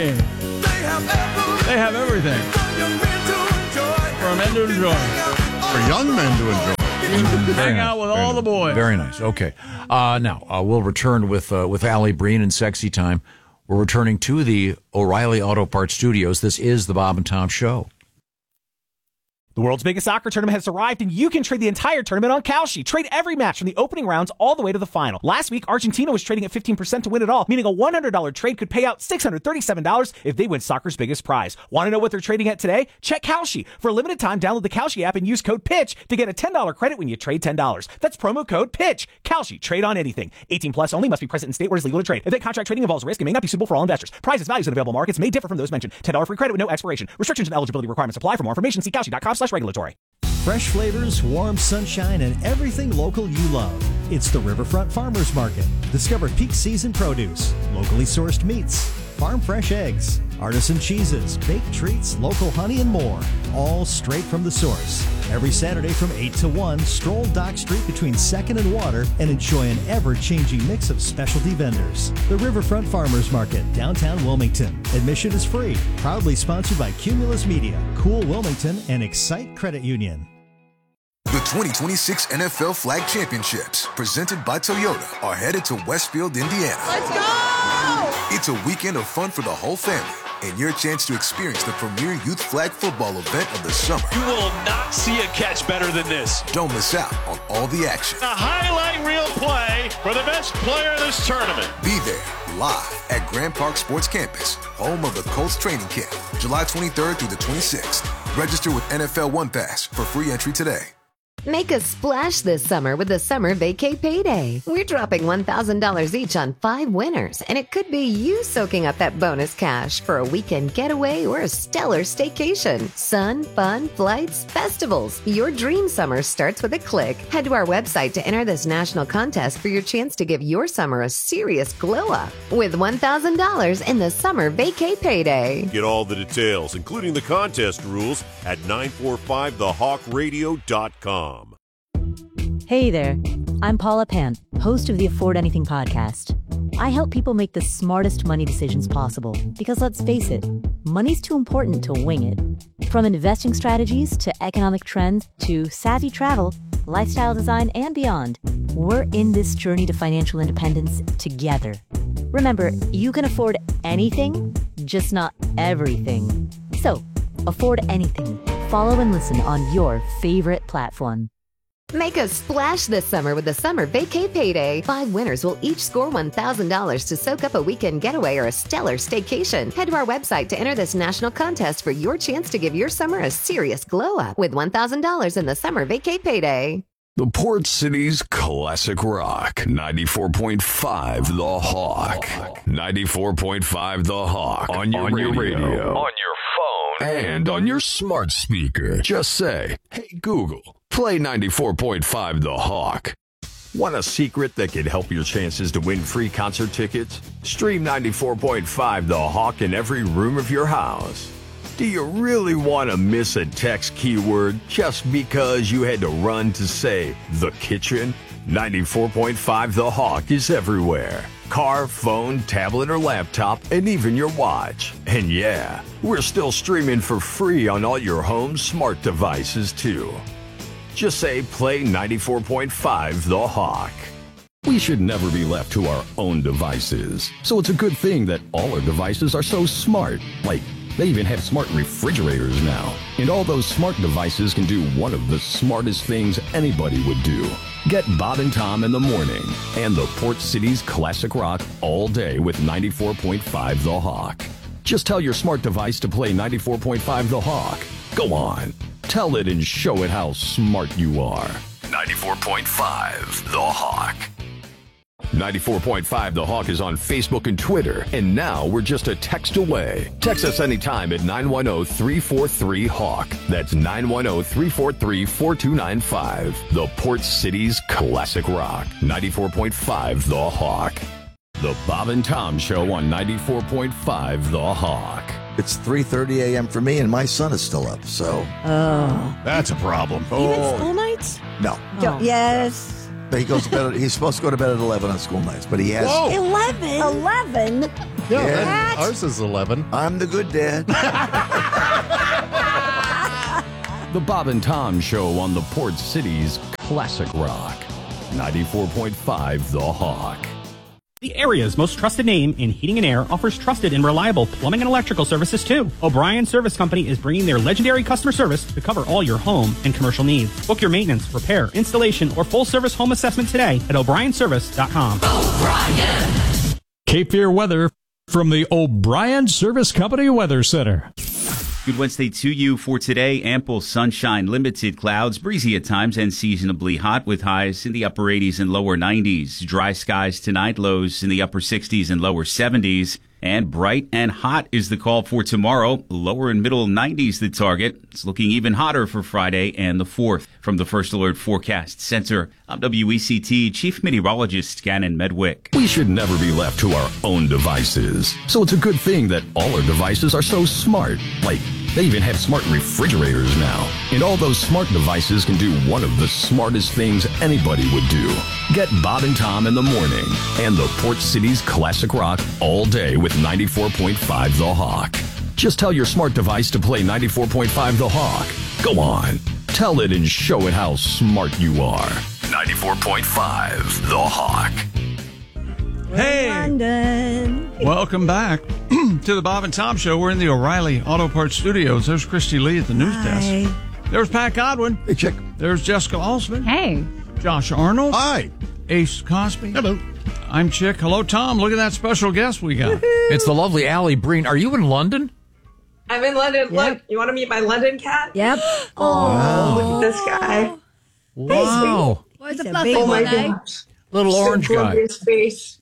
They have everything for men to enjoy. For young men to enjoy. Hang out with all the boys. Very nice. Okay. Now, we'll return with Allie Breen and Sexy Time. We're returning to the O'Reilly Auto Parts Studios. This is the Bob and Tom Show. The world's biggest soccer tournament has arrived, and you can trade the entire tournament on Kalshi. Trade every match from the opening rounds all the way to the final. Last week, Argentina was trading at 15% to win it all, meaning a $100 trade could pay out $637 if they win soccer's biggest prize. Want to know what they're trading at today? Check Kalshi. For a limited time, download the Kalshi app and use code PITCH to get a $10 credit when you trade $10. That's promo code PITCH. Kalshi. Trade on anything. 18 plus only. Must be present in state where it's legal to trade. If that contract trading involves risk, it may not be suitable for all investors. Prices, values, and available markets may differ from those mentioned. $10 free credit with no expiration. Restrictions and eligibility requirements apply. For more information, see Kalshi.com/regulatory. Fresh flavors, warm sunshine, and everything local you love. It's the Riverfront Farmers Market. Discover peak season produce, locally sourced meats, farm fresh eggs, artisan cheeses, baked treats, local honey, and more. All straight from the source. Every Saturday from 8 to 1, stroll Dock Street between 2nd and Water and enjoy an ever-changing mix of specialty vendors. The Riverfront Farmers Market, downtown Wilmington. Admission is free. Proudly sponsored by Cumulus Media, Cool Wilmington, and Excite Credit Union. The 2026 NFL Flag Championships, presented by Toyota, are headed to Westfield, Indiana. Let's go! It's a weekend of fun for the whole family and your chance to experience the premier youth flag football event of the summer. You will not see a catch better than this. Don't miss out on all the action. A highlight reel play for the best player in this tournament. Be there live at Grand Park Sports Campus, home of the Colts training camp, July 23rd through the 26th. Register with NFL One Pass for free entry today. Make a splash this summer with the Summer Vacay Payday. We're dropping $1,000 each on 5 winners, and it could be you soaking up that bonus cash for a weekend getaway or a stellar staycation. Sun, fun, flights, festivals. Your dream summer starts with a click. Head to our website to enter this national contest for your chance to give your summer a serious glow-up with $1,000 in the Summer Vacay Payday. Get all the details, including the contest rules, at 945thehawkradio.com. Hey there, I'm Paula Pant, host of the Afford Anything podcast. I help people make the smartest money decisions possible because, let's face it, money's too important to wing it. From investing strategies to economic trends to savvy travel, lifestyle design, and beyond, we're in this journey to financial independence together. Remember, you can afford anything, just not everything. So, afford anything. Follow and listen on your favorite platform. Make a splash this summer with the Summer Vacay Payday. 5 winners will each score $1,000 to soak up a weekend getaway or a stellar staycation. Head to our website to enter this national contest for your chance to give your summer a serious glow-up with $1,000 in the Summer Vacay Payday. The Port City's classic rock, 94.5 The Hawk. 94.5 The Hawk. On your radio. On your phone. And on your smart speaker. Just say, hey Google, play 94.5 The Hawk. Want a secret that could help your chances to win free concert tickets? Stream 94.5 The Hawk in every room of your house. Do you really want to miss a text keyword just because you had to run to say the kitchen? 94.5 The Hawk is everywhere. Car, phone, tablet, or laptop, and even your watch. And yeah, we're still streaming for free on all your home smart devices too. Just say play 94.5 The Hawk. We should never be left to our own devices. So it's a good thing that all our devices are so smart. Like, they even have smart refrigerators now. And all those smart devices can do one of the smartest things anybody would do. Get Bob and Tom in the morning and the Port City's classic rock all day with 94.5 The Hawk. Just tell your smart device to play 94.5 The Hawk. Go on. Tell it and show it how smart you are. 94.5 The Hawk. 94.5 The Hawk is on Facebook and Twitter, and now we're just a text away. Text us anytime at 910-343-HAWK. That's 910-343-4295. The Port City's classic rock, 94.5 The Hawk. The Bob and Tom Show on 94.5 The Hawk. It's 3:30 a.m. for me, and my son is still up, so... Oh. That's a problem. Even school nights? No. Oh. Yes. He goes to bed. He's supposed to go to bed at 11 on school nights, but he has... Whoa. 11? 11? Yeah, ours is 11. I'm the good dad. The Bob and Tom Show on the Port City's Classic Rock. 94.5 The Hawk. The area's most trusted name in heating and air offers trusted and reliable plumbing and electrical services too. O'Brien Service Company is bringing their legendary customer service to cover all your home and commercial needs. Book your maintenance, repair, installation, or full service home assessment today at o'brienservice.com. O'Brien. Cape Fear weather from the O'Brien Service Company Weather Center. Good Wednesday to you. For today, ample sunshine, limited clouds, breezy at times, and seasonably hot with highs in the upper 80s and lower 90s. Dry skies tonight, lows in the upper 60s and lower 70s. And bright and hot is the call for tomorrow. Lower and middle 90s the target. It's looking even hotter for Friday and the 4th. From the First Alert Forecast Center, I'm WECT Chief Meteorologist Gannon Medwick. We should never be left to our own devices. So it's a good thing that all our devices are so smart. Like, they even have smart refrigerators now. And all those smart devices can do one of the smartest things anybody would do. Get Bob and Tom in the morning and the Port City's Classic Rock all day with 94.5 The Hawk. Just tell your smart device to play 94.5 The Hawk. Go on. Tell it and show it how smart you are. 94.5 The Hawk. Hey, London. Welcome back to the Bob and Tom Show. We're in the O'Reilly Auto Parts Studios. There's Christy Lee at the news desk. There's Pat Godwin. Hey, Chick. There's Jessica Alsman. Hey. Josh Arnold. Hi. Ace Cosby. Hello. I'm Chick. Hello, Tom. Look at that special guest we got. It's the lovely Allie Breen. Are you in London? I'm in London. Yep. Look, you want to meet my London cat? Yep. Oh, look at this guy. Wow. What's He's a a fluffy big Oh my one, eh? gosh. Little orange guy. His face.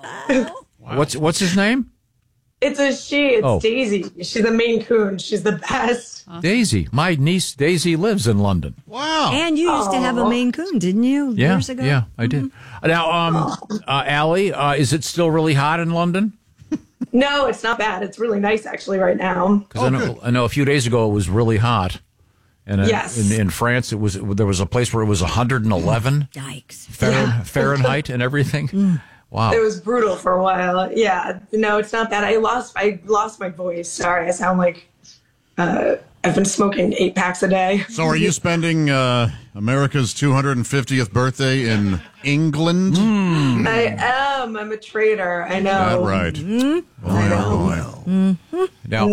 What's his name? It's a she. It's Oh. Daisy. She's a Maine Coon. She's the best. Daisy. My niece Daisy lives in London. Wow. And you used to have a Maine Coon, didn't you? Yeah, Years ago? yeah, I did. Now, Allie, is it still really hot in London? No, it's not bad. It's really nice actually right now. Because I know a few days ago it was really hot, and Yes. in France there was a place where it was 111 Yikes. Fahrenheit and everything. Wow. It was brutal for a while. Yeah. No, it's not bad. I lost my voice. Sorry. I sound like I've been smoking 8 packs a day. So are you spending America's 250th birthday in England? I am. I'm a traitor. I know. That right. Now,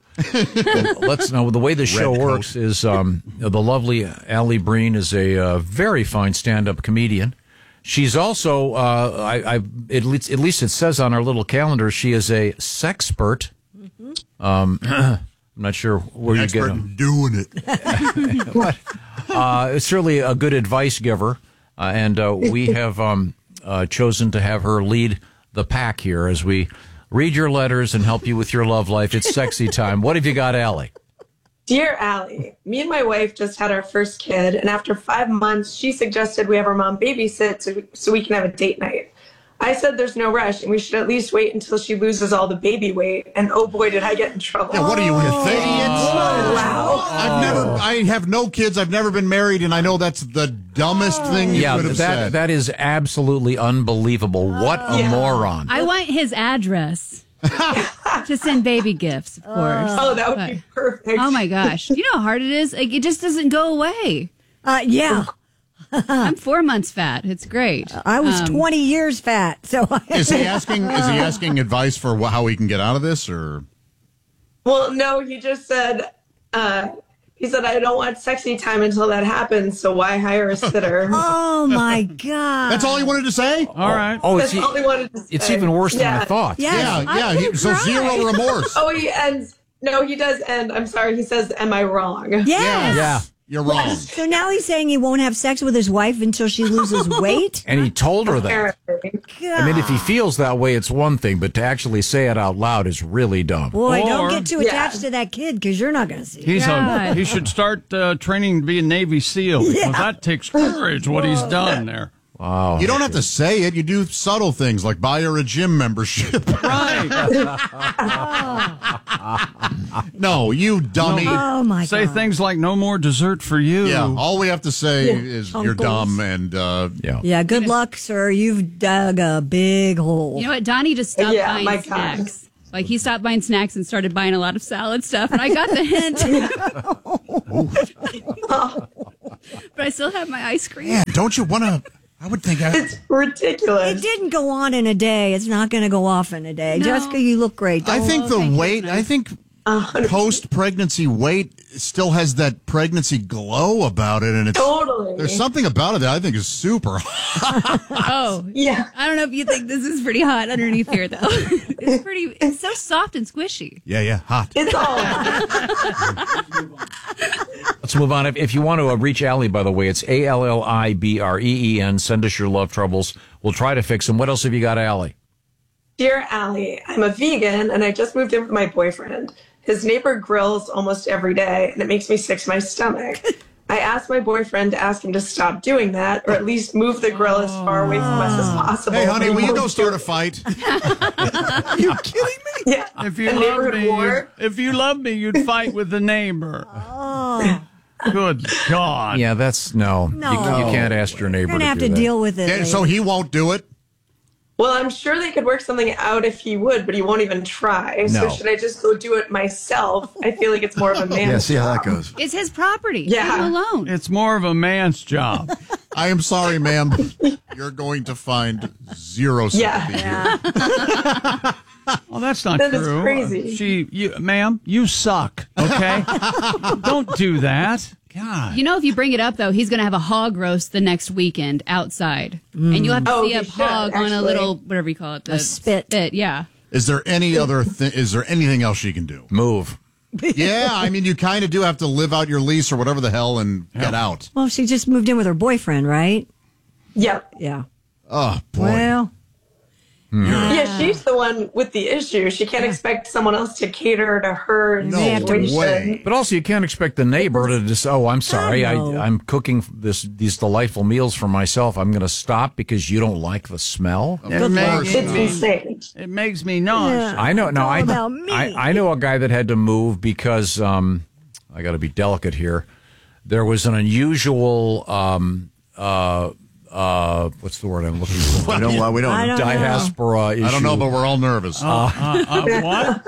let's know the way the show works is the lovely Allie Breen is a very fine stand-up comedian. She's also, at least it says on our little calendar, she is a sexpert. I'm not sure where you get them. Doing it. But certainly a good advice giver, and we have chosen to have her lead the pack here as we read your letters and help you with your love life. It's sexy time. What have you got, Allie? Dear Allie, me and my wife just had our first kid, and after 5 months, she suggested we have our mom babysit so we can have a date night. I said there's no rush, and we should at least wait until she loses all the baby weight. And oh boy, did I get in trouble. Yeah, what are you, an idiot? Oh, wow. I have no kids. I've never been married, and I know that's the dumbest thing you could have said. That is absolutely unbelievable. What a moron. I want his address to send baby gifts, of course. Oh, that would be perfect. Oh, my gosh. Do you know how hard it is? Like, it just doesn't go away. Yeah. I'm 4 months fat. It's great. I was 20 years fat. So Is he asking advice for how he can get out of this, or? Well, no, he just said, he said, I don't want sexy time until that happens, so why hire a sitter? Oh, my God. That's all he wanted to say? All right. Oh, That's all he wanted to say. It's even worse than I thought. Yeah. So zero remorse. Oh, he ends. No, he does end. I'm sorry. He says, am I wrong? Yes. Yeah. You're wrong. So now he's saying he won't have sex with his wife until she loses weight? And he told her that. I mean, if he feels that way, it's one thing, but to actually say it out loud is really dumb. Boy, don't get too attached to that kid because you're not going to see it. He should start training to be a Navy SEAL because that takes courage, what he's done there. Wow. You don't have to say it. You do subtle things like buy her a gym membership. Right. No, you dummy. Oh, my Say God. things like no more dessert for you. Yeah, all we have to say is you're dumb and Yeah, good luck, sir. You've dug a big hole. You know what? Donnie just stopped Yeah, buying my snacks. Like, he stopped buying snacks and started buying a lot of salad stuff, and I got the hint. But I still have my ice cream. Yeah, don't you want to? I would think it's ridiculous. It didn't go on in a day. It's not going to go off in a day. No. Jessica, you look great. I think the weight. I think 100%. post-pregnancy weight still has that pregnancy glow about it, and it's Totally. there's something about it that I think is super hot. Oh, Yeah. I don't know if you think this is pretty hot underneath here, though. It's so soft and squishy. Yeah, hot. It's all. Let's move on. If you want to reach Allie, by the way, it's ALLIBREEN. Send us your love troubles. We'll try to fix them. What else have you got, Allie? Dear Allie, I'm a vegan and I just moved in with my boyfriend. His neighbor grills almost every day and it makes me sick to my stomach. I asked my boyfriend to ask him to stop doing that or at least move the grill as far away from us as possible. Hey, honey, But he will you won't go do start it. a fight? Are you kidding me? Yeah. If you A love neighborhood me, war. if you love me, you'd fight with the neighbor. Good God. Yeah, that's no. No. You can't ask your neighbor You're going to have do to that. deal with it. Yeah, so he won't do it? Well, I'm sure they could work something out if he would, but he won't even try. So No. should I just go do it myself? I feel like it's more of a man's Yeah, see how that job. goes. It's his property. Yeah. Leave him alone. It's more of a man's job. I am sorry, ma'am. You're going to find zero sympathy here. Oh, that's not That is true. crazy. Ma'am, you suck. Okay, don't do that. God. You know, if you bring it up, though, he's going to have a hog roast the next weekend outside. And you'll have to Oh, see a he should, hog on a actually. little, whatever you call it. The A spit. Yeah. Is there any other is there anything else she can do? Move. Yeah, I mean, you kind of do have to live out your lease or whatever the hell and get out. Well, she just moved in with her boyfriend, right? Yep. Yeah. Oh, boy. Well, Yeah, she's the one with the issue. She can't expect someone else to cater to her No situation. way. But also, you can't expect the neighbor to just, oh, I'm sorry, I know. I'm cooking these delightful meals for myself. I'm going to stop because you don't like the smell. It makes It's me, insane. it makes me nauseous. I know. No, all I about me. I know a guy that had to move because I got to be delicate here. There was an unusual what's the word I'm looking for? We don't know. Diaspora issue. I don't know, but we're all nervous. What?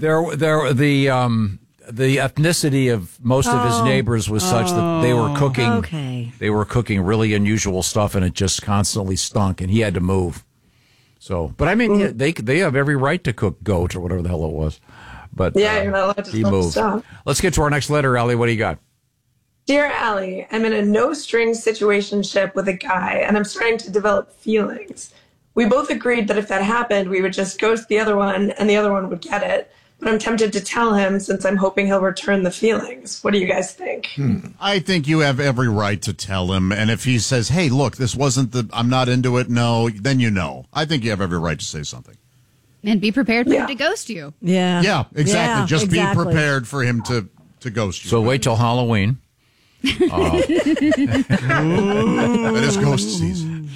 The ethnicity of most of his neighbors was such that they were cooking. okay. They were cooking really unusual stuff, and it just constantly stunk, and he had to move. So, but I mean, they have every right to cook goat or whatever the hell it was. But Yeah, you're not allowed to he tell them to moved. stop. Let's get to our next letter, Allie. What do you got? Dear Allie, I'm in a no-string situationship with a guy, and I'm starting to develop feelings. We both agreed that if that happened, we would just ghost the other one, and the other one would get it. But I'm tempted to tell him since I'm hoping he'll return the feelings. What do you guys think? I think you have every right to tell him. And if he says, hey, look, this wasn't I'm not into it, no, then you know. I think you have every right to say something. And be prepared for him to ghost you. Yeah. Yeah, exactly. Yeah, Just exactly. be prepared for him to ghost you. So wait till Halloween. That is ghost season.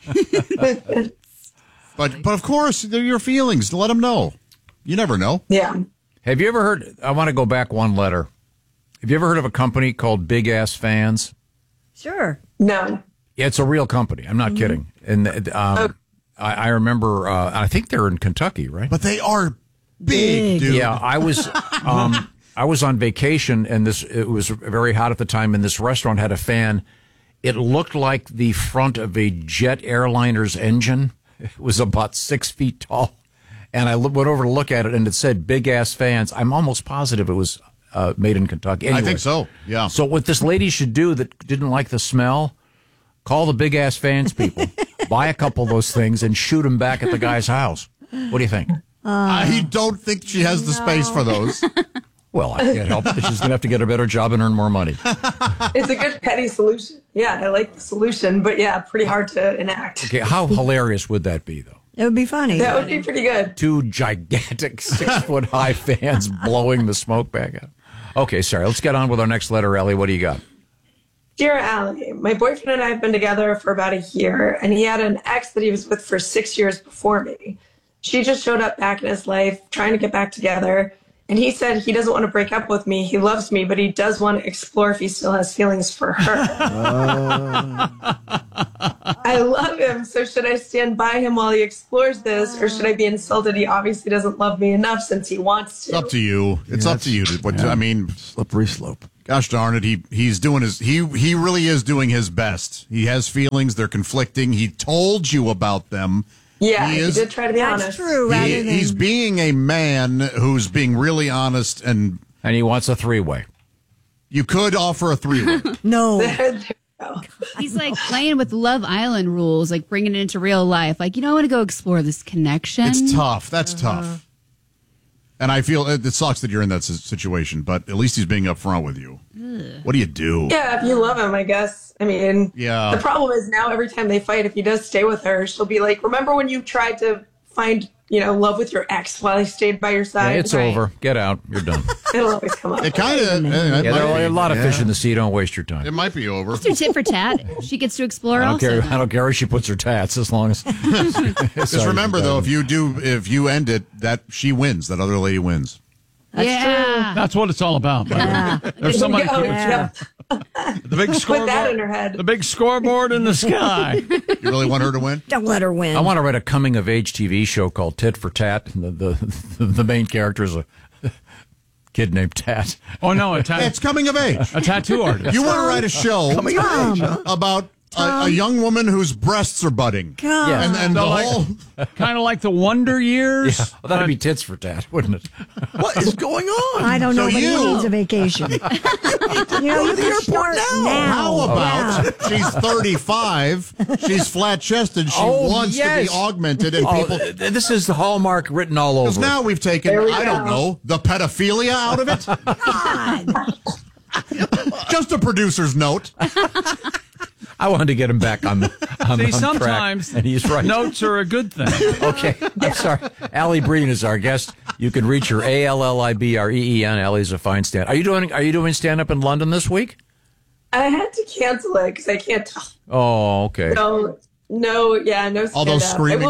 But of course, they're your feelings. Let him know. You never know. Yeah. Have you ever heard? I want to go back one letter. Have you ever heard of a company called Big Ass Fans? Sure. No. Yeah, it's a real company. I'm not kidding. And I remember. I think they're in Kentucky, right? But they are big, dude. Yeah, I was. I was on vacation, and it was very hot at the time, and this restaurant had a fan. It looked like the front of a jet airliner's engine. It was about 6 feet tall. And I went over to look at it, and it said Big Ass Fans. I'm almost positive it was made in Kentucky. Anyway, I think so, yeah. So what this lady should do that didn't like the smell, call the Big Ass Fans people, buy a couple of those things, and shoot them back at the guy's house. What do you think? I don't think she has the space for those. Well, I can't help it. She's going to have to get a better job and earn more money. It's a good petty solution. Yeah, I like the solution, but yeah, pretty hard to enact. Okay, how hilarious would that be, though? It would be funny. That would be pretty good. 2 gigantic 6-foot-high fans blowing the smoke back out. Okay, sorry. Let's get on with our next letter, Ellie. What do you got? Dear Allie, my boyfriend and I have been together for about a year, and he had an ex that he was with for 6 years before me. She just showed up back in his life, trying to get back together. And he said he doesn't want to break up with me. He loves me, but he does want to explore if he still has feelings for her. I love him, so should I stand by him while he explores this, or should I be insulted? He obviously doesn't love me enough since he wants to. It's up to you. It's up to you. I mean, slippery slope. Gosh darn it, he's doing he really is doing his best. He has feelings, they're conflicting. He told you about them. Yeah, he did try to be honest. That's true. He's being a man who's being really honest, and he wants a three-way. You could offer a three-way. No. He's like playing with Love Island rules, like bringing it into real life. Like, I want to go explore this connection. It's tough. That's tough. And I feel it sucks that you're in that situation, but at least he's being upfront with you. Ugh. What do you do? Yeah, if you love him, I guess. I mean, yeah. The problem is now every time they fight, if he does stay with her, she'll be like, remember when you tried to find, love with your ex while he stayed by your side? Yeah, it's over. Get out. You're done. It'll always come up. It kind of. There are a lot of fish in the sea. Don't waste your time. It might be over. Let's do tit for tat. She gets to explore I don't also. care. I don't care if she puts her tats as long as. Just remember though, if you end it, that she wins. That other lady wins. That's true. That's what it's all about. Yeah. There's somebody Yeah. the big scoreboard. Put that in her head. The big scoreboard in the sky. You really want her to win? Don't let her win. I want to write a coming-of-age TV show called Tit for Tat. The main character is a kid named Tat. Oh no, it's coming of age. A tattoo artist. You want to write a show about a young woman whose breasts are budding. Yes. And the whole kind of like the Wonder Years. Yeah. Well, that'd be Tits for Tat, wouldn't it? What is going on? I don't know, but he needs a vacation. You can start now. How about she's 35, she's flat-chested, she wants to be augmented, and people... This is the Hallmark written all over. Because now we've taken, don't know, the pedophilia out of it. Just a producer's note. I wanted to get him back on See, sometimes track, and he's right. Notes are a good thing. Okay, I'm sorry. Allie Breen is our guest. You can reach her ALLIBREEN. Allie's a fine stand. Are you doing stand up in London this week? I had to cancel it because I can't talk. Oh, okay. No stand-up. All those screaming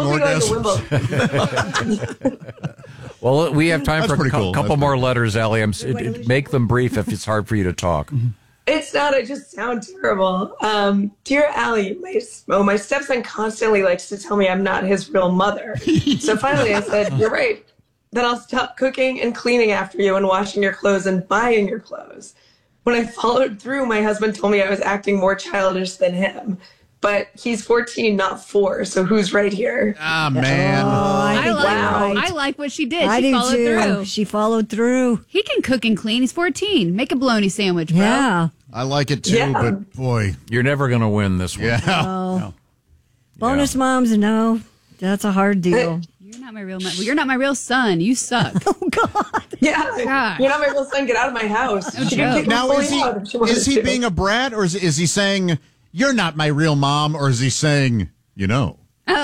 orgasms. Well, we have time That's for a cool. couple more letters, Allie. Make them brief if it's hard for you to talk. It's not. I just sound terrible. Dear Allie, my stepson constantly likes to tell me I'm not his real mother. So finally I said, you're right. Then I'll stop cooking and cleaning after you and washing your clothes and buying your clothes. When I followed through, my husband told me I was acting more childish than him. But he's 14, not 4, so who's right here? Ah, man. I like what she did. She followed through. She followed through. He can cook and clean. He's 14. Make a bologna sandwich, bro. Yeah. I like it too, but boy. You're never going to win this one. Yeah. No. Bonus moms, no. That's a hard deal. You're not my real mom. Well, you're not my real son. You suck. Oh, God. Yeah. Gosh. You're not my real son. Get out of my house. Now, is he being a brat, or is he saying, you're not my real mom, or is he saying, you're not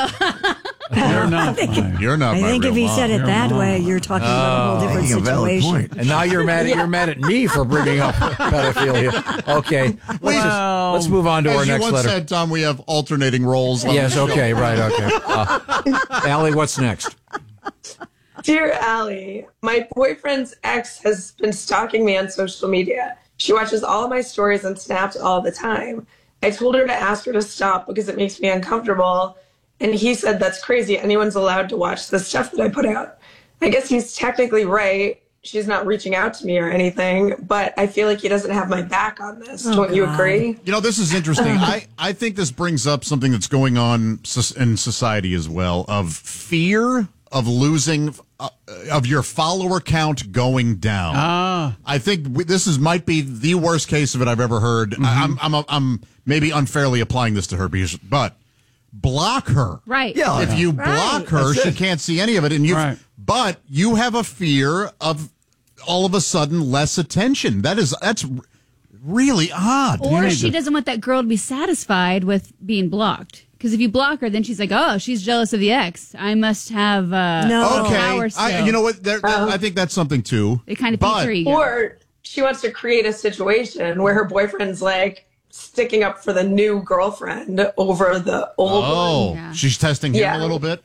my real mom. I think if he said it that way, you're talking about a whole different situation. And now you're mad at me for bringing up pedophilia. Okay, let's move on to our next letter. As you once said, Tom, we have alternating roles. Yes. Okay. Right. Okay. Allie, what's next? Dear Allie, my boyfriend's ex has been stalking me on social media. She watches all of my stories and snaps all the time. I told her to ask her to stop because it makes me uncomfortable. And he said, that's crazy. Anyone's allowed to watch the stuff that I put out. I guess he's technically right. She's not reaching out to me or anything, but I feel like he doesn't have my back on this. Don't you agree? This is interesting. I think this brings up something that's going on in society as well, of fear of losing, of your follower count going down. I think this might be the worst case of it I've ever heard. I'm maybe unfairly applying this to her, but block her. Right. Yeah. If you block her, she can't see any of it. But you have a fear of all of a sudden less attention. That's really odd. Or she doesn't want that girl to be satisfied with being blocked. Because if you block her, then she's like, oh, she's jealous of the ex. I must have power still. You know what? I think that's something too. It kind of piques her ego. Or she wants to create a situation where her boyfriend's like sticking up for the new girlfriend over the old one. She's testing him a little bit?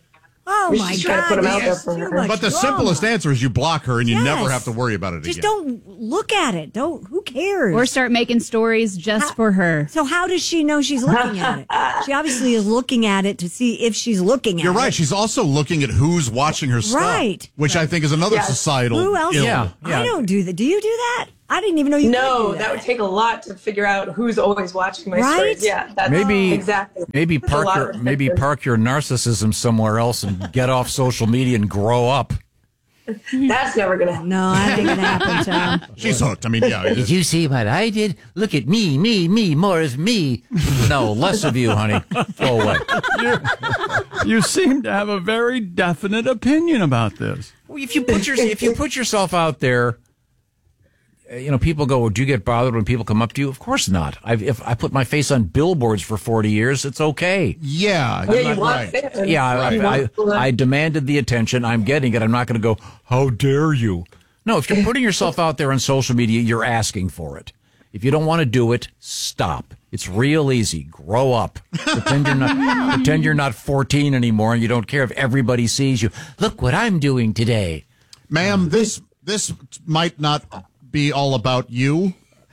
Oh, we my should try to God. put them out there Yes. for Too her. much But the drama. simplest answer is you block her and you Yes. never have to worry about it Just again. don't look at it. Who cares? Or start making stories just for her. So how does she know she's looking at it? She obviously is looking at it to see if she's looking at it. You're right. She's also looking at who's watching her stuff. Right. Which I think is another Yes. societal Who else? ill. Yeah. I don't do that. Do you do that? I didn't even know you could No, do that would take a lot to figure out who's always watching my Right? stories. Yeah, that's exactly. Maybe That's a lot park of maybe reflective. park your narcissism somewhere else and get off social media and grow up. That's never going to happen. No, that ain't going to happen, Tom. She's hooked. I mean, yeah. Did you see what I did? Look at me, more of me. No, less of you, honey. Go away. You seem to have a very definite opinion about this. Well, if you put yourself out there, people go, do you get bothered when people come up to you? Of course not. If I put my face on billboards for 40 years, it's okay. Yeah. Yeah, you want fans. Yeah, I demanded the attention. I'm getting it. I'm not going to go, how dare you? No, if you're putting yourself out there on social media, you're asking for it. If you don't want to do it, stop. It's real easy. Grow up. Pretend you're not 14 anymore and you don't care if everybody sees you. Look what I'm doing today. Ma'am, this might not be all about you.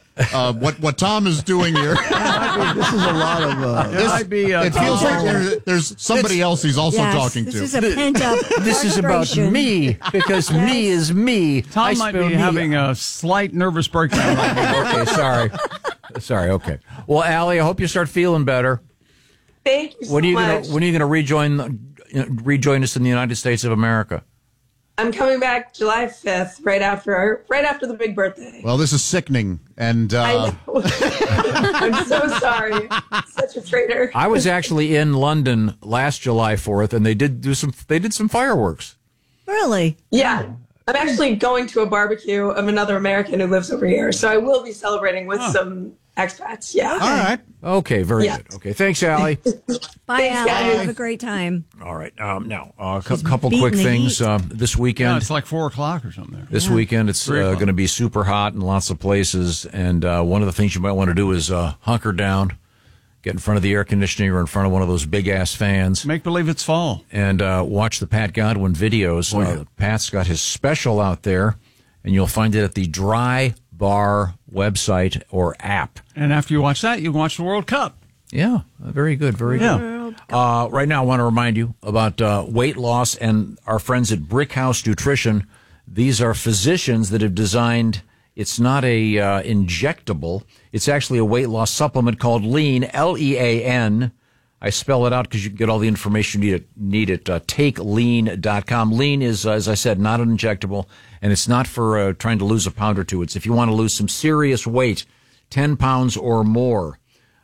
What Tom is doing here. This is a lot of. It feels like there's somebody else he's also talking to. This is a pent-up This is about me, because me is me. Tom might be having a slight nervous breakdown right now. Okay, sorry. Okay. Well, Allie, I hope you start feeling better. Thank you so When are you much. going to rejoin us in the United States of America? I'm coming back July 5th, right after the big birthday. Well, this is sickening, and I know. I'm so sorry. Such a traitor. I was actually in London last July 4th, and they did some fireworks. Really? Yeah. I'm actually going to a barbecue of another American who lives over here, so I will be celebrating with some expats. Yeah. all right. Okay, very Yeah. good. Okay, thanks, Allie. Bye, Thanks, Allie. guys. Have a great time. All right. Now, a couple beating quick the things. heat. This Yeah, weekend, it's like 4 o'clock or something there. This weekend, it's 3 o'clock. going to be super hot in lots of places. And one of the things you might want to do is hunker down, get in front of the air conditioning or in front of one of those big-ass fans. Make believe it's fall. And watch the Pat Godwin videos. Pat's got his special out there, and you'll find it at the Dry Bar website or app. And after you watch that, you can watch the World Cup. Yeah, very good, very good. Right now, I want to remind you about weight loss and our friends at Brickhouse Nutrition. These are physicians that have designed, it's not a injectable, it's actually a weight loss supplement called Lean, Lean. I spell it out because you can get all the information you need at takelean.com. Lean is, as I said, not an injectable, and it's not for trying to lose a pound or two. It's if you want to lose some serious weight, 10 pounds or more.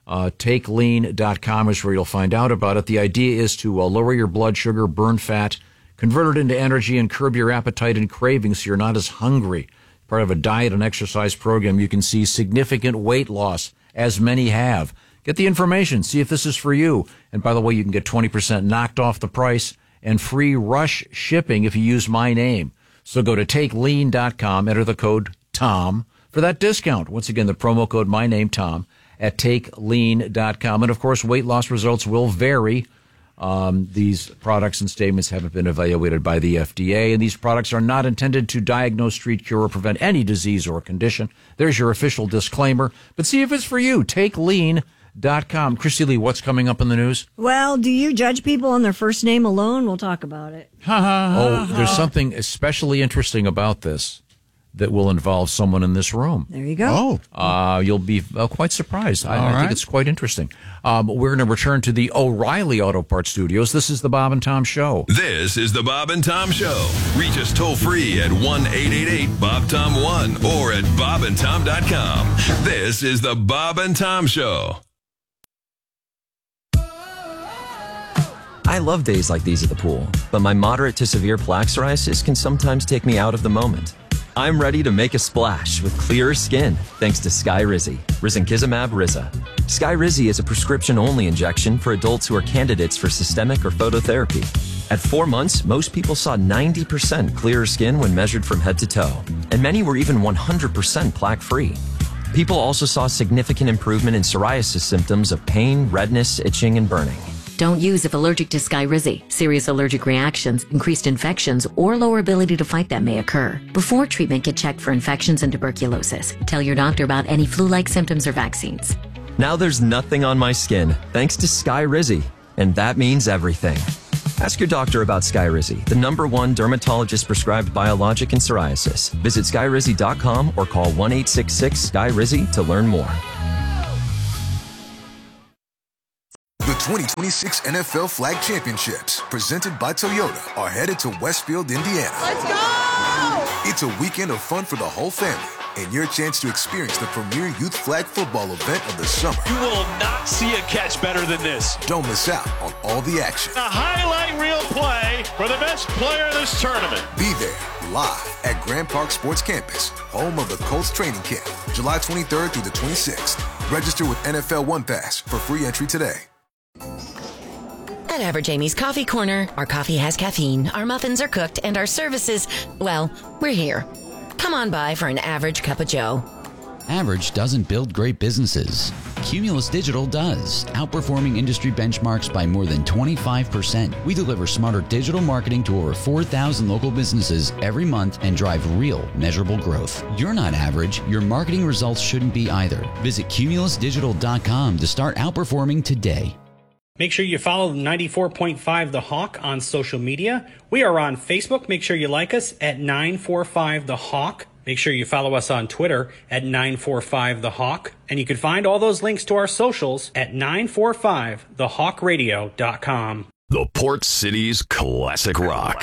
Takelean.com is where you'll find out about it. The idea is to lower your blood sugar, burn fat, convert it into energy, and curb your appetite and cravings so you're not as hungry. Part of a diet and exercise program, you can see significant weight loss, as many have. Get the information. See if this is for you. And by the way, you can get 20% knocked off the price and free rush shipping if you use my name. So go to takelean.com, enter the code TOM for that discount. Once again, the promo code my name Tom at takelean.com. And of course, weight loss results will vary. These products and statements haven't been evaluated by the FDA, and these products are not intended to diagnose, treat, cure, or prevent any disease or condition. There's your official disclaimer. But see if it's for you. TakeLean.com. Christy Lee, what's coming up in the news? Well, do you judge people on their first name alone? We'll talk about it. There's something especially interesting about this that will involve someone in this room. There you go. You'll be quite surprised. I think it's quite interesting. We're going to return to the O'Reilly Auto Parts Studios. This is the Bob and Tom Show. This is the Bob and Tom Show. Reach us toll free at 1-888-BOB-TOM-1 or at bobandtom.com. This is the Bob and Tom Show. I love days like these at the pool, but my moderate to severe plaque psoriasis can sometimes take me out of the moment. I'm ready to make a splash with clearer skin thanks to Skyrizi, risankizumab Riza. Skyrizi is a prescription-only injection for adults who are candidates for systemic or phototherapy. At 4 months, most people saw 90% clearer skin when measured from head to toe, and many were even 100% plaque-free. People also saw significant improvement in psoriasis symptoms of pain, redness, itching, and burning. Don't use if allergic to Skyrizi. Serious allergic reactions, increased infections, or lower ability to fight them may occur. Before treatment, get checked for infections and tuberculosis. Tell your doctor about any flu-like symptoms or vaccines. Now there's nothing on my skin thanks to Skyrizi, and that means everything. Ask your doctor about Skyrizi, the #1 dermatologist-prescribed biologic in psoriasis. Visit Skyrizi.com or call 1-866-SKYRIZI to learn more. The 2026 NFL Flag Championships, presented by Toyota, are headed to Westfield, Indiana. Let's go! It's a weekend of fun for the whole family and your chance to experience the premier youth flag football event of the summer. You will not see a catch better than this. Don't miss out on all the action. A highlight reel play for the best player in this tournament. Be there live at Grand Park Sports Campus, home of the Colts training camp, July 23rd through the 26th. Register with NFL One Pass for free entry today. At Average Amy's Coffee Corner, our coffee has caffeine, our muffins are cooked, and our services, well, we're here. Come on by for an average cup of joe. Average doesn't build great businesses. Cumulus Digital does, outperforming industry benchmarks by more than 25%. We deliver smarter digital marketing to over 4,000 local businesses every month and drive real, measurable growth. You're not average. Your marketing results shouldn't be either. Visit cumulusdigital.com to start outperforming today. Make sure you follow 94.5 The Hawk on social media. We are on Facebook. Make sure you like us at 945 The Hawk. Make sure you follow us on Twitter at 945 The Hawk. And you can find all those links to our socials at 945thehawkradio.com. The Port City's Classic Rock.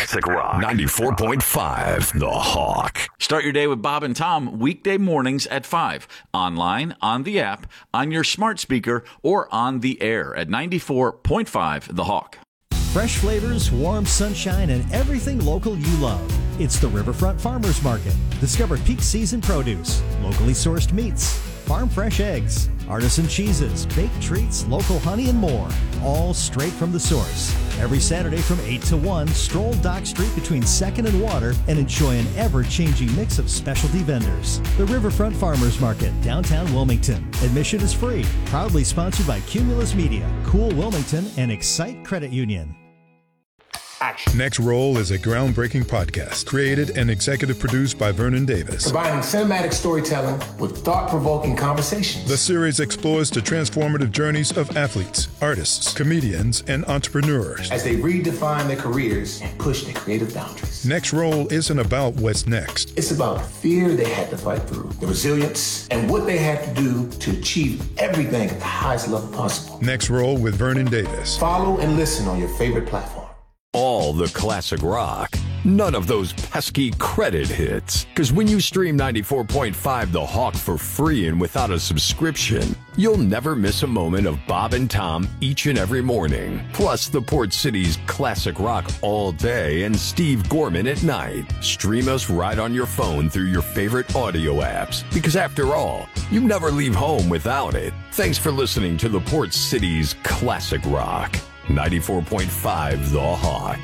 94.5 The Hawk. Start your day with Bob and Tom weekday mornings at 5. Online, on the app, on your smart speaker, or on the air at 94.5 The Hawk. Fresh flavors, warm sunshine, and everything local you love. It's the Riverfront Farmers Market. Discover peak season produce, locally sourced meats, farm fresh eggs, artisan cheeses, baked treats, local honey, and more. All straight from the source. Every Saturday from 8 to 1, stroll Dock Street between 2nd and Water and enjoy an ever-changing mix of specialty vendors. The Riverfront Farmers Market, downtown Wilmington. Admission is free. Proudly sponsored by Cumulus Media, Cool Wilmington, and Excite Credit Union. Next Roll is a groundbreaking podcast created and executive produced by Vernon Davis. Combining cinematic storytelling with thought-provoking conversations. The series explores the transformative journeys of athletes, artists, comedians, and entrepreneurs as they redefine their careers and push their creative boundaries. Next Roll isn't about what's next. It's about the fear they had to fight through, the resilience, and what they had to do to achieve everything at the highest level possible. Next Roll with Vernon Davis. Follow and listen on your favorite platform. All the classic rock. None of those pesky credit hits. Because when you stream 94.5 The Hawk for free and without a subscription, you'll never miss a moment of Bob and Tom each and every morning. Plus the Port City's classic rock all day and Steve Gorman at night. Stream us right on your phone through your favorite audio apps. Because after all, you never leave home without it. Thanks for listening to the Port City's classic rock. 94.5 The Hawk.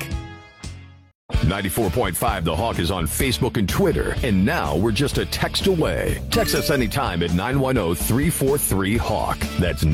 94.5 The Hawk is on Facebook and Twitter, and now we're just a text away. Text us anytime at 910-343-HAWK. That's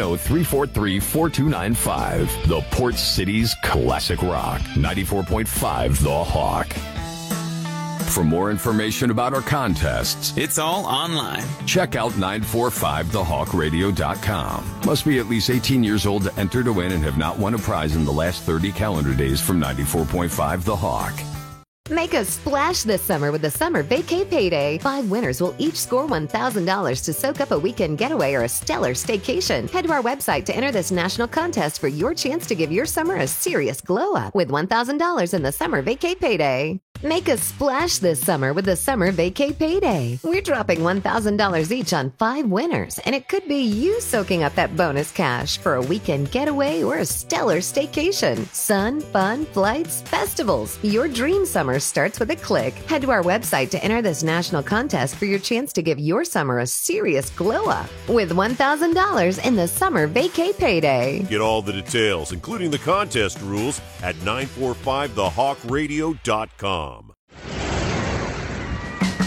910-343-4295. The Port City's Classic Rock. 94.5 The Hawk. For more information about our contests, it's all online. Check out 945thehawkradio.com. Must be at least 18 years old to enter to win and have not won a prize in the last 30 calendar days from 94.5 The Hawk. Make a splash this summer with the Summer Vacay Payday. 5 winners will each score $1,000 to soak up a weekend getaway or a stellar staycation. Head to our website to enter this national contest for your chance to give your summer a serious glow-up with $1,000 in the Summer Vacay Payday. Make a splash this summer with the Summer Vacay Payday. We're dropping $1,000 each on 5 winners, and it could be you soaking up that bonus cash for a weekend getaway or a stellar staycation. Sun, fun, flights, festivals. Your dream summer starts with a click. Head to our website to enter this national contest for your chance to give your summer a serious glow-up with $1,000 in the Summer Vacay Payday. Get all the details, including the contest rules, at 945thehawkradio.com.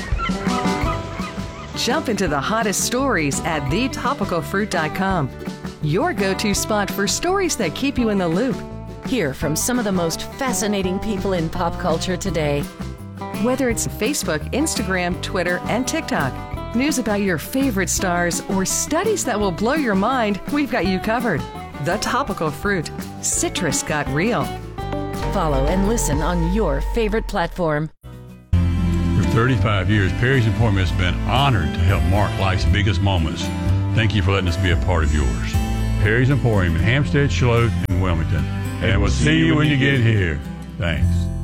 Jump into the hottest stories at thetopicalfruit.com. your go-to spot for stories that keep you in the loop. Hear from some of the most fascinating people in pop culture today. Whether it's Facebook, Instagram, Twitter, and TikTok, news about your favorite stars, or studies that will blow your mind, we've got you covered. The Topical Fruit. Citrus got real. Follow and listen on your favorite platform. For 35 years, Perry's Emporium has been honored to help mark life's biggest moments. Thank you for letting us be a part of yours. Perry's Emporium in Hampstead, Charlotte, and Wilmington. And we'll see you when you get here. Thanks.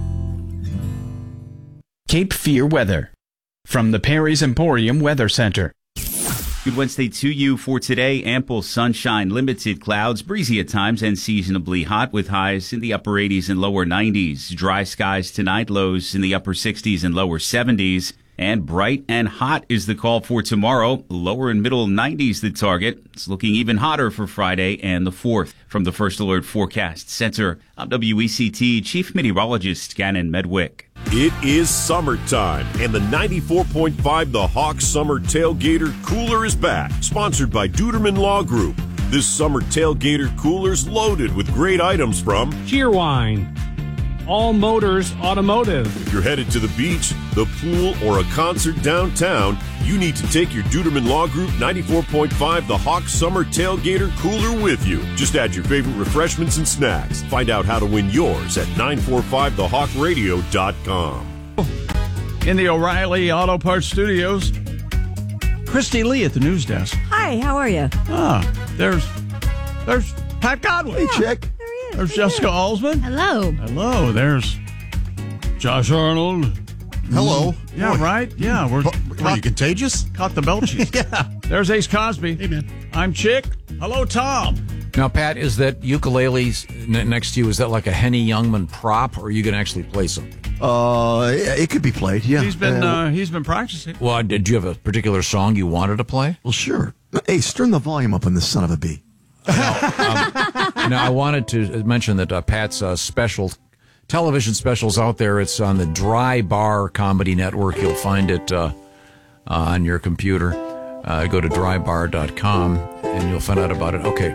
Cape Fear weather from the Perry's Emporium Weather Center. Good Wednesday to you. For today, ample sunshine, limited clouds, breezy at times, and seasonably hot with highs in the upper 80s and lower 90s. Dry skies tonight, lows in the upper 60s and lower 70s. And bright and hot is the call for tomorrow. Lower and middle 90s the target. It's looking even hotter for Friday and the 4th. From the First Alert Forecast Center, I'm WECT Chief Meteorologist Gannon Medwick. It is summertime, and the 94.5 The Hawk Summer Tailgater Cooler is back, sponsored by Duderman Law Group. This summer tailgater cooler's loaded with great items from Cheerwine, All Motors Automotive. If you're headed to the beach, the pool, or a concert downtown, you need to take your Duderman Law Group 94.5 The Hawk Summer Tailgater Cooler with you. Just add your favorite refreshments and snacks. Find out how to win yours at 945thehawkradio.com. In the O'Reilly Auto Parts Studios, Christy Lee at the news desk. Hi, how are you? There's Pat Godwin. Hey, Chick. There he is. There's Jessica Alsman. Hello. Hello. There's Josh Arnold. Hello. Yeah, right? Yeah. Were you contagious? Caught the belchies. Yeah. There's Ace Cosby. Hey, man. I'm Chick. Hello, Tom. Now, Pat, is that ukulele next to you, is that like a Henny Youngman prop, or are you going to actually play something? It could be played, yeah. He's been practicing. Well, did you have a particular song you wanted to play? Well, sure. Hey, turn the volume up on this son of a bee. Now, I wanted to mention that Pat's special television specials out there. It's on the Dry Bar Comedy Network. You'll find it on your computer. Go to drybar.com and you'll find out about it. Okay.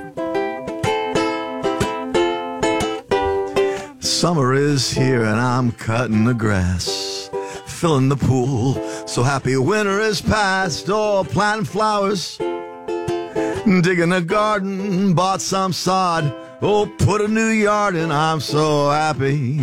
Summer is here and I'm cutting the grass, filling the pool. So happy winter is past. Oh, planting flowers, digging a garden, bought some sod. Oh, put a new yard in. I'm so happy.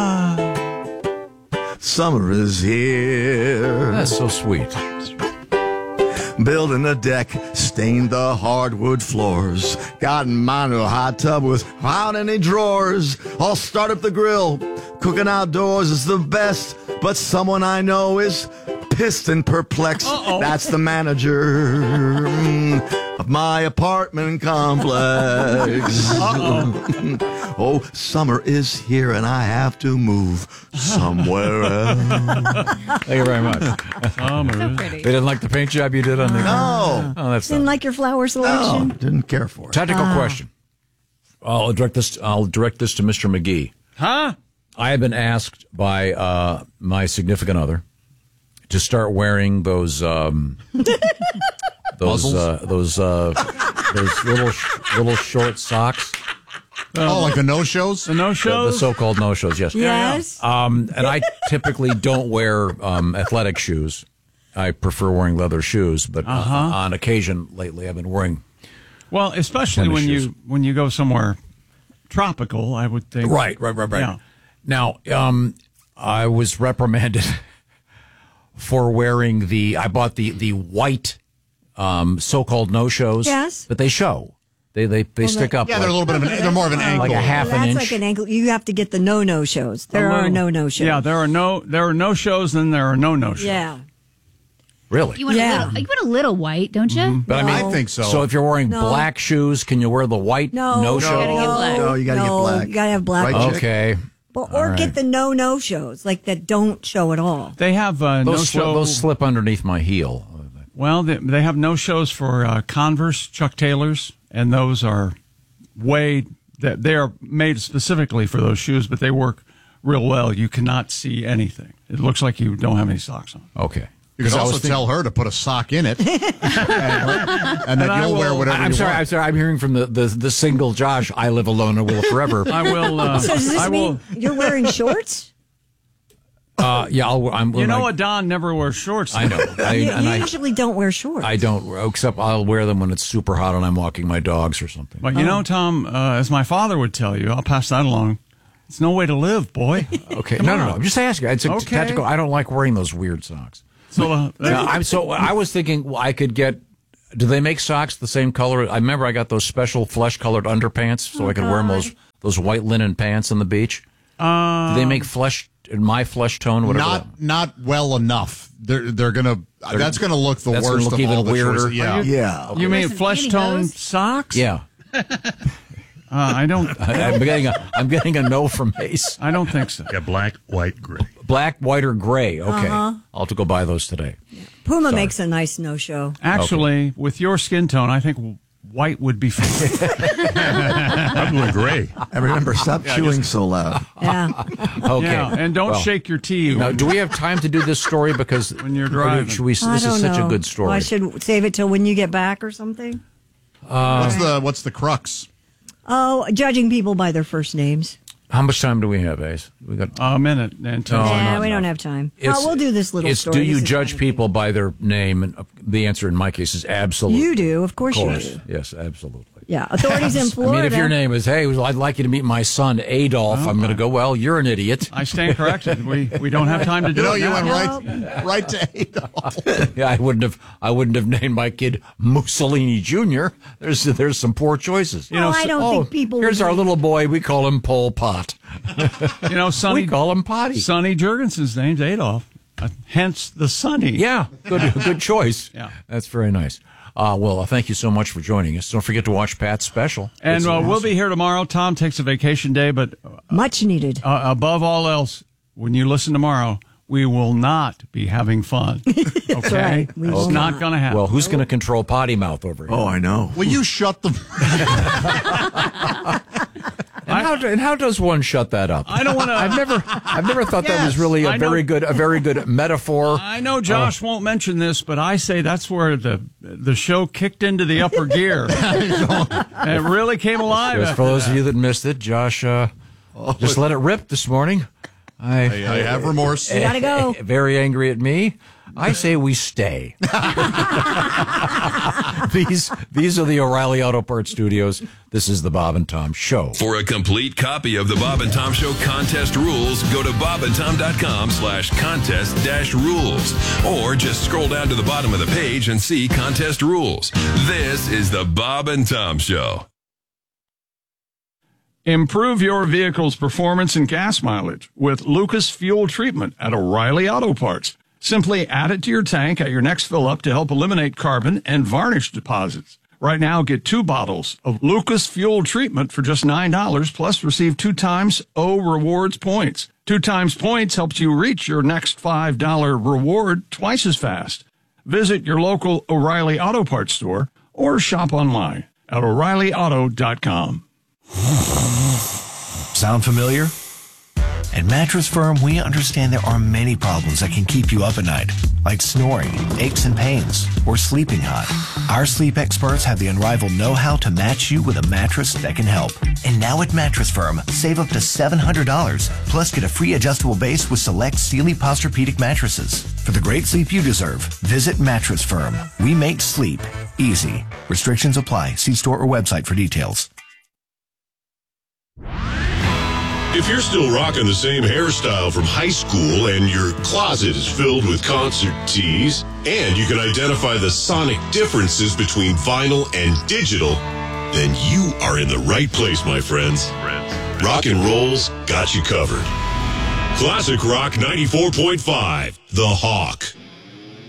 Summer is here. That's so sweet. Building a deck, stained the hardwood floors. Got in my new hot tub without any drawers. I'll start up the grill. Cooking outdoors is the best, but someone I know is pissed and perplexed. Uh-oh. That's the manager of my apartment complex. Oh, summer is here and I have to move somewhere else. Thank you very much. So pretty. They didn't like the paint job you did on the No. Oh, that's Didn't like your flower selection? No, didn't care for it. Technical question. I'll direct this to Mr. McGee. Huh? I have been asked by my significant other to start wearing those those little short socks. Like the no-shows? The no-shows? The so-called no-shows, yes. Yes. And I typically don't wear athletic shoes. I prefer wearing leather shoes, but on occasion lately I've been wearing. Well, especially when you go somewhere tropical, I would think. Right. Yeah. Now, I was reprimanded for wearing I bought the white so-called no-shows. Yes. But they show. They stick up. Yeah, they're a little bit of they're more of an ankle. Like a half an inch. That's like an ankle. You have to get the no shows. There are no shows. Yeah, there are no shows, and there are no shows. Yeah. Really? You want a little white, don't you? Mm-hmm. But I think so. So if you're wearing black shoes, can you wear the white no show? No, you gotta get black. You gotta have black. Right, okay. Or get the no shows, like that don't show at all. They have those slip underneath my heel. Well, they have no shows for Converse, Chuck Taylors, and those are they are made specifically for those shoes, but they work real well. You cannot see anything. It looks like you don't have any socks on. Okay. You can also tell her to put a sock in it, and then you'll wear whatever I'm you sorry, want. I'm sorry. I'm hearing from the single Josh. I live alone and will forever. I will. So does this mean you're wearing shorts? Yeah, Don never wears shorts. I know. You usually don't wear shorts. I don't, except I'll wear them when it's super hot and I'm walking my dogs or something. But you know, Tom, as my father would tell you, I'll pass that along. It's no way to live, boy. Okay, no. I'm just asking. It's a tactical. I don't like wearing those weird socks. So, I was thinking I could get. Do they make socks the same color? I remember I got those special flesh-colored underpants, so I could wear them those white linen pants on the beach. Do they make my flesh tone? Whatever. Not well enough. They're gonna. That's gonna look the worst. Look of even all the weirder. choices. Yeah. Okay. You mean flesh tone socks? Yeah. I don't. I'm getting a no from Ace. I don't think so. Yeah, black, white, gray. Black, white, or gray. Okay, I'll have to go buy those today. Puma makes a nice no-show. Actually, with your skin tone, I think white would be fine. I'm going gray. And remember, stop chewing so loud. Yeah. Okay. Yeah, and don't shake your tea. Now, do we have time to do this story? Because when you're driving, this is such a good story. Well, I should save it till when you get back or something. What's the crux? Oh, judging people by their first names. How much time do we have, Ace? We got a minute. We don't have time. We'll do this little story. Do you judge people by their name? And the answer in my case is absolutely. You do, of course you do. Yes, absolutely. Yeah, authorities in Florida. I mean, if your name is, hey, I'd like you to meet my son, Adolf, I'm going to go, well, you're an idiot. I stand corrected. We don't have time to do it. You went right to Adolf. Yeah, I wouldn't have named my kid Mussolini Jr. There's some poor choices. I don't think people. Here's our little boy. We call him Pol Pot. Sonny. We call him Potty. Sonny Jurgensen's name's Adolf. Hence the Sonny. Yeah, good choice. Yeah, that's very nice. Well, thank you so much for joining us. Don't forget to watch Pat's special. And we'll be here tomorrow. Tom takes a vacation day, but much needed. Above all else, when you listen tomorrow, we will not be having fun. Okay? Right. It's not going to happen. Well, who's going to control potty mouth over here? Oh, I know. Will you shut the... And how does one shut that up? I don't want to. I've never thought that was really a very good metaphor. I know Josh won't mention this, but I say that's where the show kicked into the upper gear. And it really came alive. Just for those of you that missed it, Josh just let it rip this morning. I have remorse. You gotta go. Very angry at me. I say we stay. These are the O'Reilly Auto Parts Studios. This is the Bob and Tom Show. For a complete copy of the Bob and Tom Show contest rules, go to bobandtom.com/contest-rules. Or just scroll down to the bottom of the page and see contest rules. This is the Bob and Tom Show. Improve your vehicle's performance and gas mileage with Lucas Fuel Treatment at O'Reilly Auto Parts. Simply add it to your tank at your next fill-up to help eliminate carbon and varnish deposits. Right now, get 2 bottles of Lucas Fuel Treatment for just $9, plus receive 2 times O Rewards points. 2 times points helps you reach your next $5 reward twice as fast. Visit your local O'Reilly Auto Parts store or shop online at O'ReillyAuto.com. Sound familiar? At Mattress Firm, we understand there are many problems that can keep you up at night, like snoring, aches and pains, or sleeping hot. Our sleep experts have the unrivaled know-how to match you with a mattress that can help. And now at Mattress Firm, save up to $700, plus get a free adjustable base with select Sealy Posturepedic mattresses. For the great sleep you deserve, visit Mattress Firm. We make sleep easy. Restrictions apply. See store or website for details. If you're still rocking the same hairstyle from high school and your closet is filled with concert tees, and you can identify the sonic differences between vinyl and digital, then you are in the right place, my friends. Rock and Roll's got you covered. Classic Rock 94.5, The Hawk.